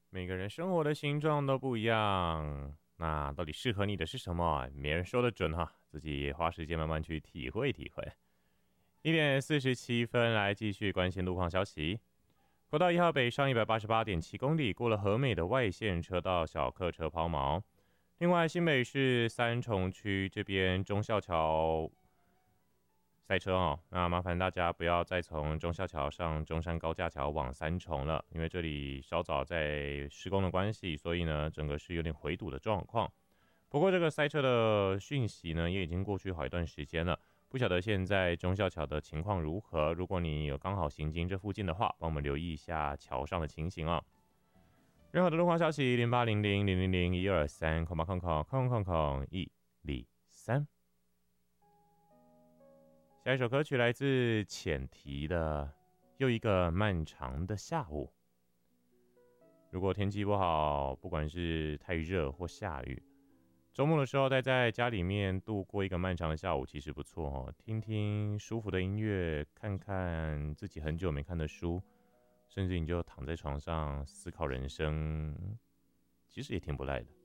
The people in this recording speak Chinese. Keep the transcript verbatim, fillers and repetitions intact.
每个人生活的形状都不一样，那到底适合你的是什么？没人说得准哈，自己花时间慢慢去体会体会。一点四十七分，来继续关心路况消息。国道一号北上一百八十八点七公里，过了和美的外线车道，小客车抛锚。另外，新北市三重区这边忠孝桥塞车哦，那麻烦大家不要再从忠孝桥上中山高架桥往三重了，因为这里稍早在施工的关系，所以呢，整个是有点回堵的状况。不过这个塞车的讯息呢，也已经过去好一段时间了，不晓得现在忠孝桥的情况如何。如果你有刚好行经这附近的话，帮我们留意一下桥上的情形啊。任何的路况消息，零八零零零零零一二三，空八空空空空空一零三。下一首歌曲来自浅提的《又一个漫长的下午》。如果天气不好，不管是太热或下雨，周末的时候待在家里面度过一个漫长的下午，其实不错哦。听听舒服的音乐，看看自己很久没看的书，甚至你就躺在床上思考人生，其实也挺不赖的。